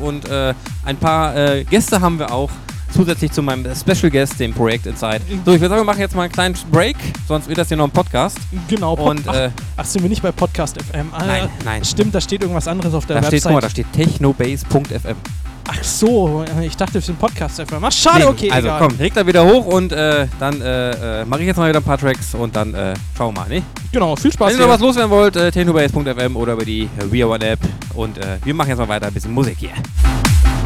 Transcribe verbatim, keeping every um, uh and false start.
und äh, ein paar äh, Gäste haben wir auch. Zusätzlich zu meinem Special Guest, dem Projekt Inside. So, ich würde sagen, wir machen jetzt mal einen kleinen Break, sonst wird das hier noch ein Podcast. Genau. Pod- und, äh, ach, ach, sind wir nicht bei Podcast F M? Ah, nein, nein. Stimmt, da steht irgendwas anderes auf der da Website. Steht, guck mal, da steht technobase punkt f m. Ach so, ich dachte, wir sind Podcast F M. Ach, schade, nee, okay, also egal. komm, regt da wieder hoch und äh, dann äh, äh, mache ich jetzt mal wieder ein paar Tracks und dann äh, schauen wir mal, ne? Genau, viel Spaß. Wenn ihr noch was loswerden wollt, äh, technobase punkt f m oder über die äh, We Are One App und äh, wir machen jetzt mal weiter ein bisschen Musik hier.